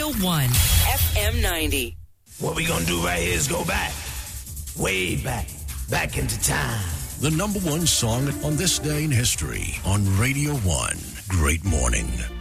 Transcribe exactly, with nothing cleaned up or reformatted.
Radio one, F M ninety. What we gonna do right here is go back, way back, back into time. The number one song on this day in history on Radio one. Great morning.